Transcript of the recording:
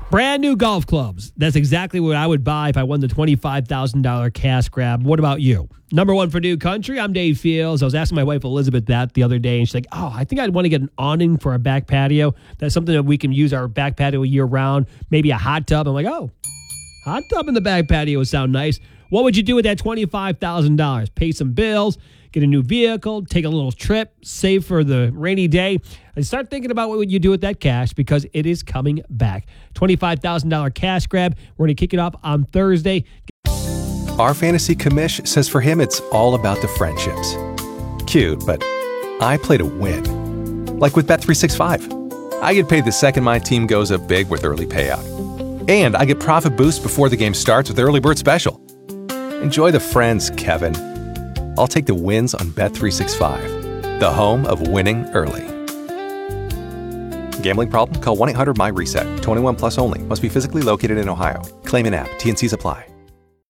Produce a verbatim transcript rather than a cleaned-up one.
Brand new golf clubs. That's exactly what I would buy if I won the twenty-five thousand dollars cash grab. What about you? Number one for New Country, I'm Dave Fields. I was asking my wife Elizabeth that the other day, and she's like, oh, I think I'd want to get an awning for our back patio. That's something that we can use our back patio year-round. Maybe a hot tub. I'm like, oh, hot tub in the back patio would sound nice. What would you do with that twenty-five thousand dollars? Pay some bills, get a new vehicle, take a little trip, save for the rainy day, and start thinking about what would you do with that cash because it is coming back. twenty-five thousand dollars cash grab. We're going to kick it off on Thursday. Our fantasy commish says for him it's all about the friendships. Cute, but I play to win. Like with Bet three sixty-five. I get paid the second my team goes up big with early payout. And I get profit boost before the game starts with Early Bird Special. Enjoy the friends, Kevin. I'll take the wins on Bet three sixty-five, the home of winning early. Gambling problem? Call one eight hundred M Y RESET. twenty-one plus only. Must be physically located in Ohio. Claim in app. T N Cs apply.